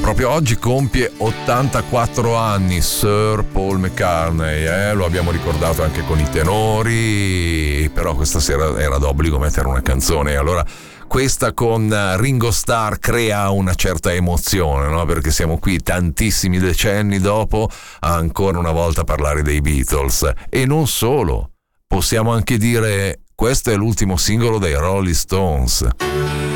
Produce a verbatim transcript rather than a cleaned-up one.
proprio oggi compie ottantaquattro anni Sir Paul McCartney, eh? Lo abbiamo ricordato anche con i tenori, però questa sera era d'obbligo mettere una canzone, allora questa con Ringo Starr crea una certa emozione, no? Perché siamo qui tantissimi decenni dopo a ancora una volta parlare dei Beatles. E non solo, possiamo anche dire questo è l'ultimo singolo dei Rolling Stones.